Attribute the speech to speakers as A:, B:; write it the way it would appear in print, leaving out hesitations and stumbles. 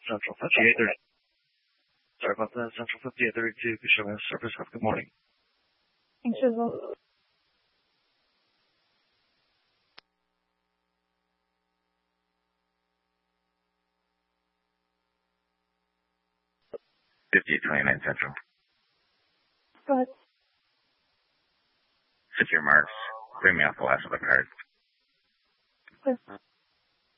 A: Central 5830. Sorry about that. Central 5832, showing service. Have a good morning.
B: Thanks as well.
C: Central.
B: Go ahead.
C: Secure marks. Bring me off the last of the card.
B: Clear.